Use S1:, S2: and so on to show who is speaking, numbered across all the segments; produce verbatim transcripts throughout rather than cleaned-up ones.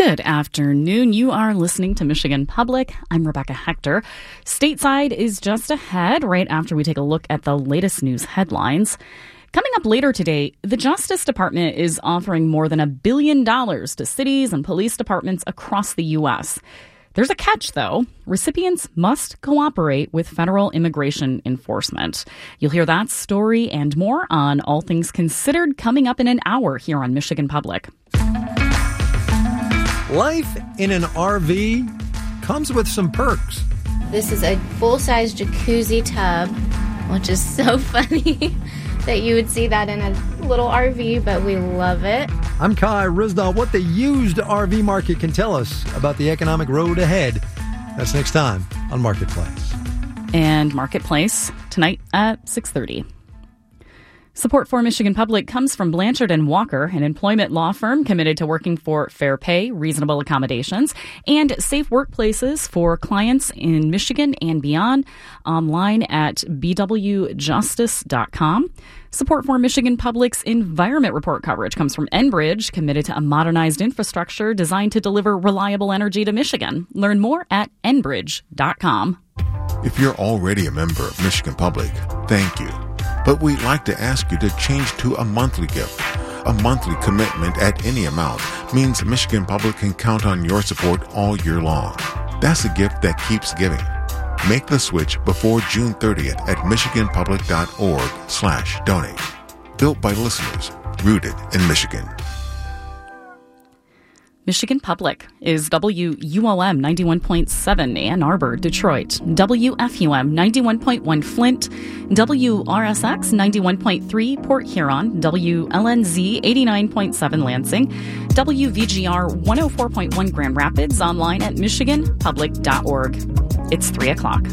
S1: Good afternoon. You are listening to Michigan Public. I'm Rebecca Hector. Stateside is just ahead right after we take a look at the latest news headlines. Coming up later today, the Justice Department is offering more than a billion dollars to cities and police departments across the U S. There's a catch, though. Recipients must cooperate with federal immigration enforcement. You'll hear that story and more on All Things Considered coming up in an hour here on Michigan Public.
S2: Life in an R V comes with some perks.
S3: This is a full-size jacuzzi tub, which is so funny that you would see that in a little R V, but we love it.
S2: I'm Kai Rizdal. What the used R V market can tell us about the economic road ahead. That's next time on Marketplace.
S1: And Marketplace tonight at six thirty. Support for Michigan Public comes from Blanchard and Walker, an employment law firm committed to working for fair pay, reasonable accommodations, and safe workplaces for clients in Michigan and beyond. Online at b w justice dot com. Support for Michigan Public's Environment Report coverage comes from Enbridge, committed to a modernized infrastructure designed to deliver reliable energy to Michigan. Learn more at enbridge dot com.
S4: If you're already a member of Michigan Public, thank you. But we'd like to ask you to change to a monthly gift. A monthly commitment at any amount means Michigan Public can count on your support all year long. That's a gift that keeps giving. Make the switch before June thirtieth at michigan public dot org slash donate. Built by listeners, rooted in Michigan.
S1: Michigan Public is W U O M ninety-one point seven Ann Arbor, Detroit, W F U M ninety-one point one Flint, W R S X ninety-one point three Port Huron, W L N Z eighty-nine point seven Lansing, W V G R one oh four point one Grand Rapids, online at michigan public dot org. It's three o'clock.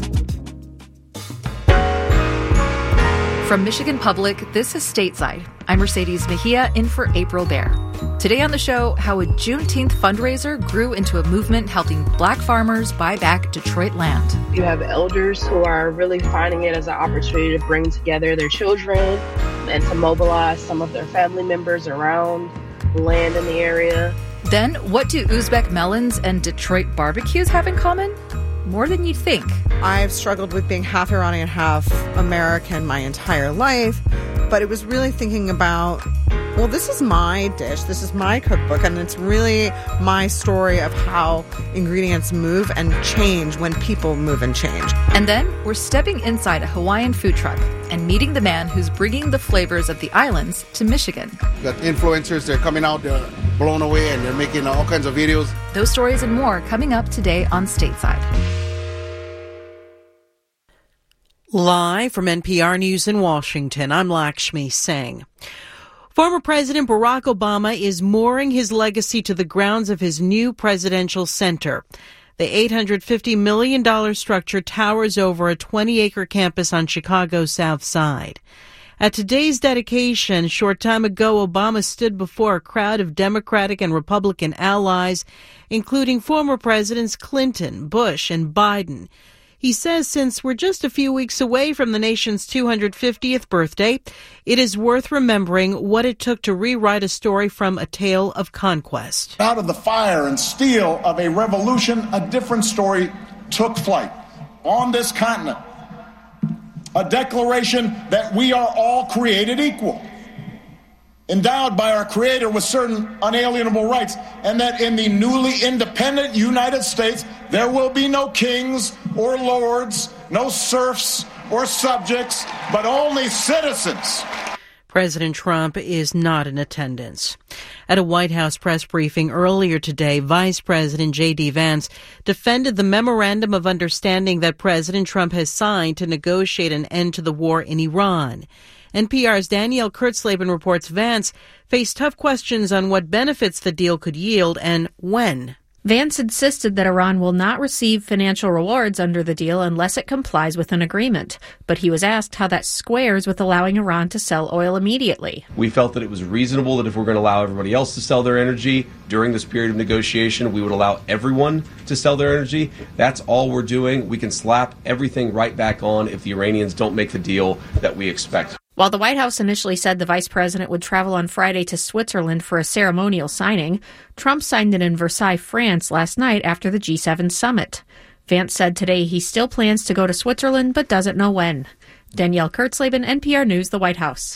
S5: From Michigan Public, this is Stateside. I'm Mercedes Mejia, in for April Bear. Today on the show, how a Juneteenth fundraiser grew into a movement helping Black farmers buy back Detroit land.
S6: You have elders who are really finding it as an opportunity to bring together their children and to mobilize some of their family members around land in the area.
S5: Then, what do Uzbek melons and Detroit barbecues have in common? More than you'd think.
S7: I've struggled with being half Iranian, half American my entire life, but it was really thinking about, well, this is my dish, this is my cookbook, and it's really my story of how ingredients move and change when people move and change.
S5: And then we're stepping inside a Hawaiian food truck and meeting the man who's bringing the flavors of the islands to Michigan.
S8: Got influencers, they're coming out, they're blown away, and they're making all kinds of videos.
S5: Those stories and more coming up today on Stateside.
S9: Live from N P R News in Washington, I'm Lakshmi Singh. Former President Barack Obama is mooring his legacy to the grounds of his new presidential center. The eight hundred fifty million dollars structure towers over a twenty-acre campus on Chicago's South Side. At today's dedication, a short time ago, Obama stood before a crowd of Democratic and Republican allies, including former Presidents Clinton, Bush, and Biden. He says since we're just a few weeks away from the nation's two hundred fiftieth birthday, it is worth remembering what it took to rewrite a story from a tale of conquest.
S10: Out of the fire and steel of a revolution, a different story took flight on this continent. A declaration that we are all created equal, endowed by our Creator with certain unalienable rights, and that in the newly independent United States, there will be no kings or lords, no serfs or subjects, but only citizens.
S9: President Trump is not in attendance. At a White House press briefing earlier today, Vice President J D. Vance defended the memorandum of understanding that President Trump has signed to negotiate an end to the war in Iran. N P R's Danielle Kurtzleben reports Vance faced tough questions on what benefits the deal could yield and when.
S11: Vance insisted that Iran will not receive financial rewards under the deal unless it complies with an agreement. But he was asked how that squares with allowing Iran to sell oil immediately.
S12: We felt that it was reasonable that if we're going to allow everybody else to sell their energy during this period of negotiation, we would allow everyone to sell their energy. That's all we're doing. We can slap everything right back on if the Iranians don't make the deal that we expect.
S11: While the White House initially said the vice president would travel on Friday to Switzerland for a ceremonial signing, Trump signed it in Versailles, France last night after the G seven summit. Vance said today he still plans to go to Switzerland but doesn't know when. Danielle Kurtzleben, N P R News, the White House.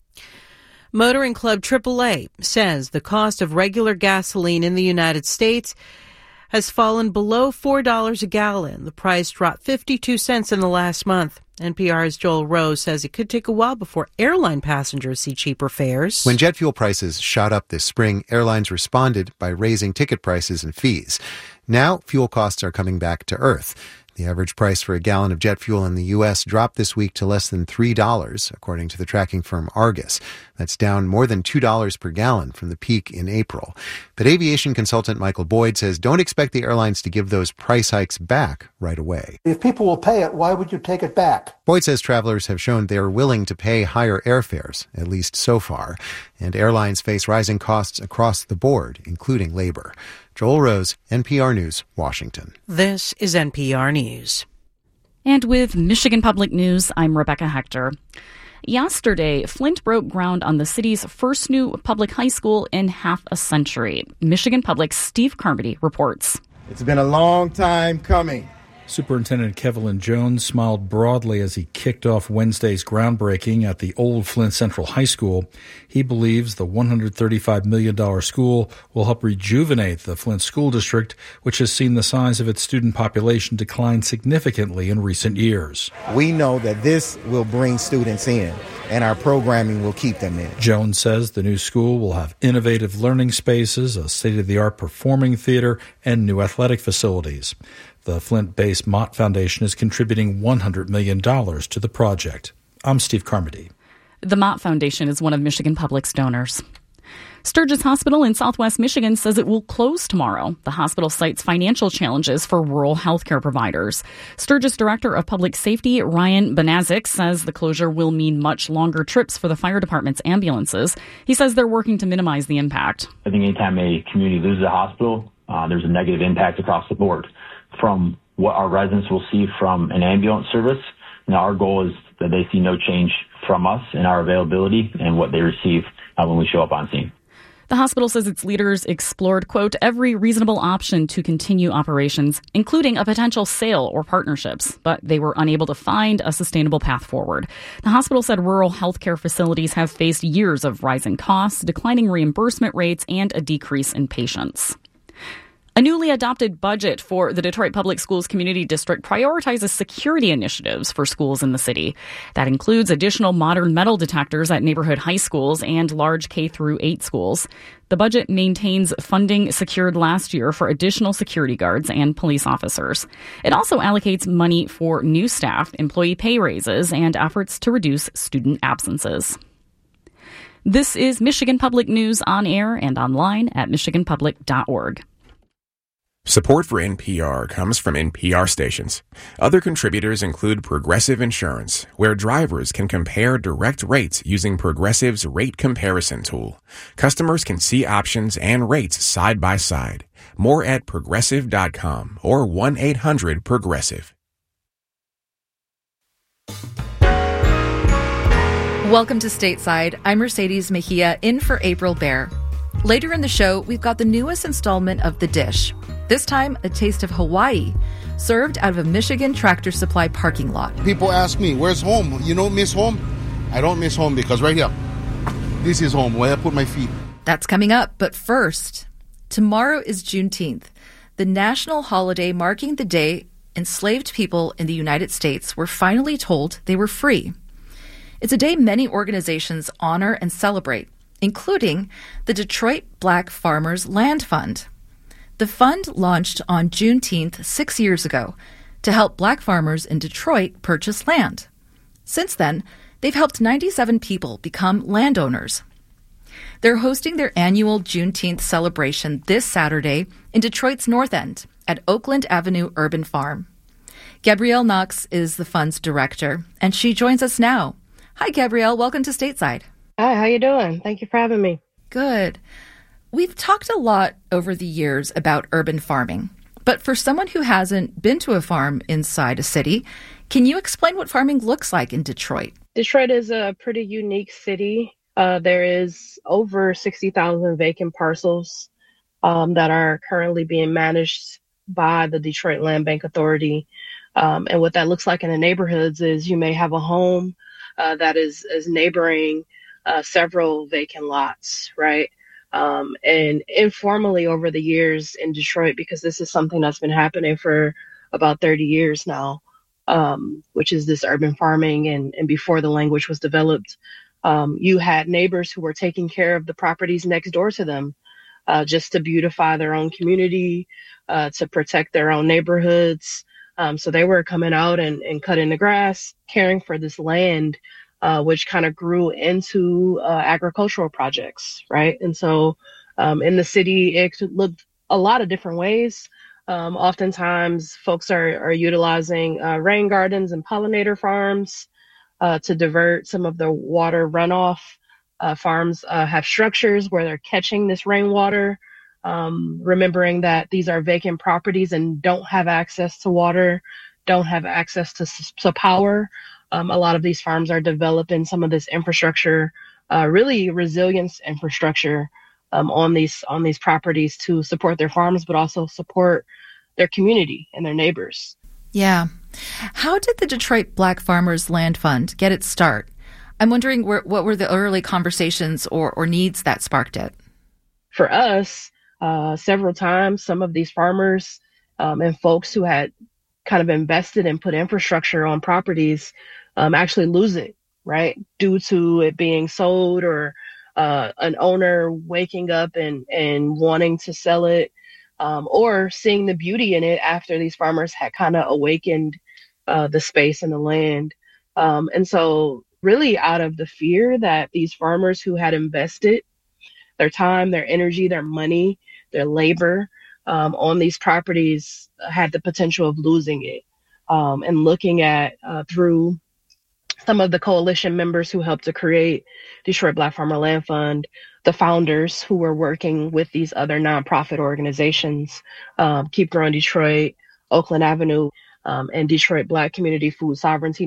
S9: Motoring Club triple A says the cost of regular gasoline in the United States has fallen below four dollars a gallon. The price dropped fifty-two cents in the last month. N P R's Joel Rose says it could take a while before airline passengers see cheaper fares.
S13: When jet fuel prices shot up this spring, airlines responded by raising ticket prices and fees. Now, fuel costs are coming back to earth. The average price for a gallon of jet fuel in the U S dropped this week to less than three dollars, according to the tracking firm Argus. That's down more than two dollars per gallon from the peak in April. But aviation consultant Michael Boyd says don't expect the airlines to give those price hikes back right away.
S14: If people will pay it, why would you take it back?
S13: Boyd says travelers have shown they are willing to pay higher airfares, at least so far. And airlines face rising costs across the board, including labor. Joel Rose, N P R News, Washington.
S9: This is N P R News.
S1: And with Michigan Public News, I'm Rebecca Hector. Yesterday, Flint broke ground on the city's first new public high school in half a century. Michigan Public's Steve Carmody reports.
S15: It's been a long time coming.
S16: Superintendent Kevin Jones smiled broadly as he kicked off Wednesday's groundbreaking at the old Flint Central High School. He believes the one hundred thirty-five million dollars school will help rejuvenate the Flint School District, which has seen the size of its student population decline significantly in recent years.
S15: We know that this will bring students in, and our programming will keep them in.
S16: Jones says the new school will have innovative learning spaces, a state-of-the-art performing theater, and new athletic facilities. The Flint-based Mott Foundation is contributing one hundred million dollars to the project. I'm Steve Carmody.
S1: The Mott Foundation is one of Michigan Public's donors. Sturgis Hospital in southwest Michigan says it will close tomorrow. The hospital cites financial challenges for rural healthcare providers. Sturgis Director of Public Safety Ryan Banazik says the closure will mean much longer trips for the fire department's ambulances. He says they're working to minimize the impact.
S17: I think anytime a community loses a hospital, uh, there's a negative impact across the board. From what our residents will see from an ambulance service, now our goal is that they see no change from us in our availability and what they receive uh, when we show up on scene.
S1: The hospital says its leaders explored, quote, every reasonable option to continue operations, including a potential sale or partnerships, but they were unable to find a sustainable path forward. The hospital said rural healthcare facilities have faced years of rising costs, declining reimbursement rates, and a decrease in patients. A newly adopted budget for the Detroit Public Schools Community District prioritizes security initiatives for schools in the city. That includes additional modern metal detectors at neighborhood high schools and large K through eight schools. The budget maintains funding secured last year for additional security guards and police officers. It also allocates money for new staff, employee pay raises, and efforts to reduce student absences. This is Michigan Public News on air and online at michigan public dot org.
S18: Support for N P R comes from N P R stations. Other contributors include Progressive Insurance, where drivers can compare direct rates using Progressive's rate comparison tool. Customers can see options and rates side by side. More at progressive dot com or one eight hundred progressive.
S5: Welcome to Stateside. I'm Mercedes Mejia, in for April Bear. Later in the show, we've got the newest installment of The Dish. This time, a taste of Hawaii, served out of a Michigan Tractor Supply parking lot.
S8: People ask me, where's home? You don't miss home? I don't miss home because right here, this is home where I put my feet.
S5: That's coming up, but first, tomorrow is Juneteenth, the national holiday marking the day enslaved people in the United States were finally told they were free. It's a day many organizations honor and celebrate, including the Detroit Black Farmers Land Fund. The fund launched on Juneteenth six years ago to help black farmers in Detroit purchase land. Since then, they've helped ninety-seven people become landowners. They're hosting their annual Juneteenth celebration this Saturday in Detroit's North End at Oakland Avenue Urban Farm. Gabrielle Knox is the fund's director, and she joins us now. Hi, Gabrielle. Welcome to Stateside.
S6: Hi, how you doing? Thank you for having me.
S5: Good. We've talked a lot over the years about urban farming, but for someone who hasn't been to a farm inside a city, can you explain what farming looks like in Detroit?
S6: Detroit is a pretty unique city. Uh, there is over sixty thousand vacant parcels um, that are currently being managed by the Detroit Land Bank Authority. Um, and what that looks like in the neighborhoods is you may have a home uh, that is, is neighboring uh, several vacant lots, right? Um, and informally over the years in Detroit, because this is something that's been happening for about thirty years now, um, which is this urban farming and, and before the language was developed, um, you had neighbors who were taking care of the properties next door to them uh, just to beautify their own community, uh, to protect their own neighborhoods. Um, so they were coming out and, and cutting the grass, caring for this land, uh, which kind of grew into uh, agricultural projects, right? And so um, in the city, it looked a lot of different ways. Um, oftentimes, folks are, are utilizing uh, rain gardens and pollinator farms uh, to divert some of the water runoff. Uh, farms uh, have structures where they're catching this rainwater, um, remembering that these are vacant properties and don't have access to water, don't have access to, to power. Um, a lot of these farms are developing some of this infrastructure, uh, really resilience infrastructure um, on these on these properties to support their farms, but also support their community and their neighbors.
S5: Yeah. How did the Detroit Black Farmers Land Fund get its start? I'm wondering where, what were the early conversations or, or needs that sparked it?
S6: For us, uh, several times, some of these farmers um, and folks who had kind of invested and put infrastructure on properties um, actually lose it, right? Due to it being sold or uh, an owner waking up and, and wanting to sell it, um, or seeing the beauty in it after these farmers had kind of awakened uh, the space and the land. Um, and so really out of the fear that these farmers who had invested their time, their energy, their money, their labor um, on these properties had the potential of losing it. Um, and looking at uh, through some of the coalition members who helped to create Detroit Black Farmer Land Fund, the founders who were working with these other nonprofit organizations, um, Keep Growing Detroit, Oakland Avenue, um, and Detroit Black Community Food Sovereignty